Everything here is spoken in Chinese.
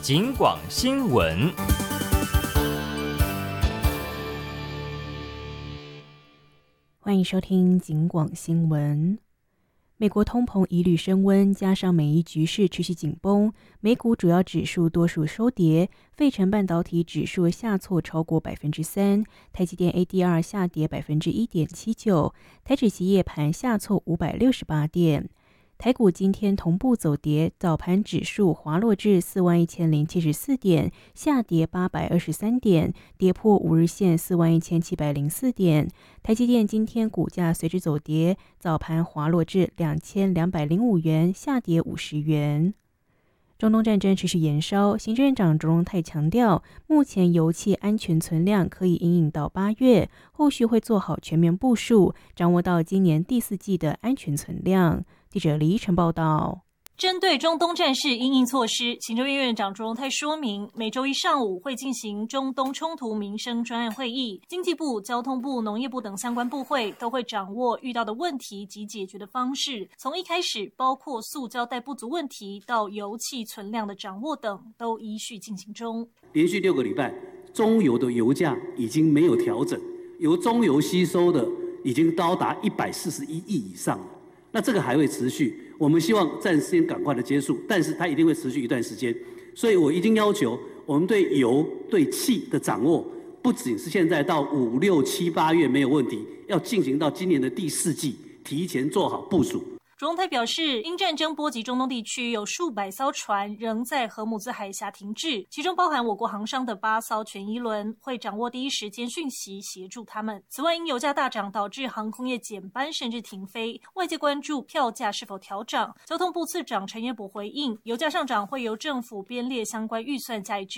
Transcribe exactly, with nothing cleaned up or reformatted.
警广新闻。 欢迎收听警广新闻。美国通膨疑虑升温，加上美伊局势持续紧绷，美股主要指数多数收跌，费城半导体指数下挫超过百分之三，台积电 A D R 下跌百分之一点七九，台指期夜盘下挫五百六十八点。台股今天同步走跌，早盘指数滑落至四万一千零七十四点，下跌八百二十三点，跌破五日线四万一千七百零四点。台积电今天股价随之走跌，早盘滑落至两千两百零五元，下跌五十元。中东战争持续延烧，行政院长卓荣泰强调，目前油气安全存量可以因应到八月，后续会做好全面部署，掌握到今年第四季的安全存量。记者李依晨报道。 针对中东战事因应措施，行政院院长卓荣泰说明，每周一上午会进行中东冲突民生专案会议，经济部、交通部、农业部等相关部会都会掌握遇到的问题及解决的方式。从一开始，包括塑胶袋不足问题到油气存量的掌握等，都依序进行中。 连续六个礼拜，中油的油价已经没有调整，由中油吸收的已经高达一百四十一亿以上了。那这个还会持续，我们希望暂时赶快的结束，但是它一定会持续一段时间。所以我一定要求我们对油、对气的掌握，不仅是现在到五六七八月没有问题，要进行到今年的第四季，提前做好部署。 卓荣泰表示，因战争波及中东地区，有数百艘船仍在荷姆兹海峡停滞，其中包含我国航商的八艘全一轮，会掌握第一时间讯息，协助他们。此外，因油价大涨导致航空业减班甚至停飞，外界关注票价是否调涨。交通部次长陈彦博回应，油价上涨会由政府编列相关预算加以支